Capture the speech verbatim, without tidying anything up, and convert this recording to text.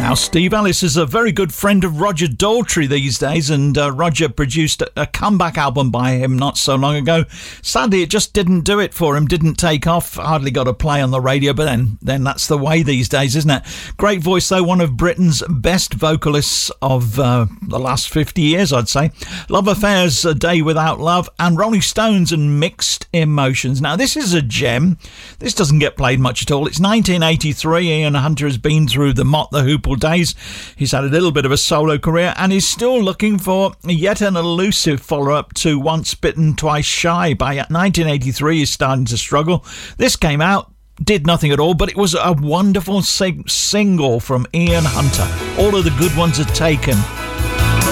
Now, Steve Ellis is a very good friend of Roger Daltrey these days, and uh, Roger produced a, a comeback album by him not so long ago. Sadly, it just didn't do it for him, didn't take off, hardly got a play on the radio, but then, then that's the way these days, isn't it? Great voice, though, one of Britain's best vocalists of uh, the last fifty years, I'd say. Love Affairs, A Day Without Love, and Rolling Stones and Mixed Emotions. Now, this is a gem. This doesn't get played much at all. It's nineteen eighty-three. Ian Hunter has been through the Mott the Hoople days. He's had a little bit of a solo career and is still looking for yet an elusive follow-up to Once Bitten, Twice Shy. By nineteen eighty-three, he's starting to struggle. This came out, did nothing at all, but it was a wonderful sing- single from Ian Hunter. All of the good ones are taken.